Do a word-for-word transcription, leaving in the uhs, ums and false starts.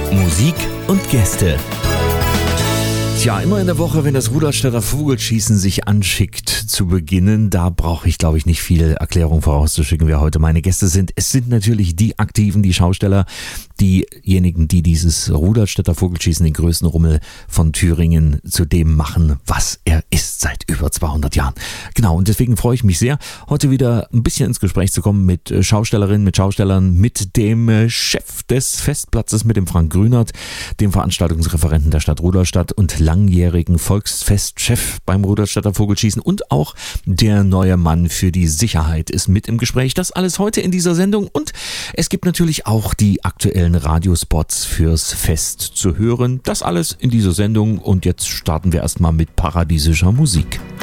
Musik und Gäste. Tja, immer in der Woche, wenn das Rudolstadter Vogelschießen sich anschickt zu beginnen, da brauche ich, glaube ich, nicht viel Erklärung vorauszuschicken, wer heute meine Gäste sind. Es sind natürlich die Aktiven, die Schausteller, diejenigen, die dieses Rudolstadter Vogelschießen, den größten Rummel von Thüringen, zu dem machen, was er ist seit über zweihundert Jahren. Genau, und deswegen freue ich mich sehr, heute wieder ein bisschen ins Gespräch zu kommen mit Schaustellerinnen, mit Schaustellern, mit dem Chef des Festplatzes, mit dem Frank Grünert, dem Veranstaltungsreferenten der Stadt Rudolstadt und langjährigen Volksfestchef beim Rudolstadter Vogelschießen, und auch der neue Mann für die Sicherheit ist mit im Gespräch. Das alles heute in dieser Sendung, und es gibt natürlich auch die aktuellen Radiospots fürs Fest zu hören. Das alles in dieser Sendung, und jetzt starten wir erstmal mit paradiesischer Musik.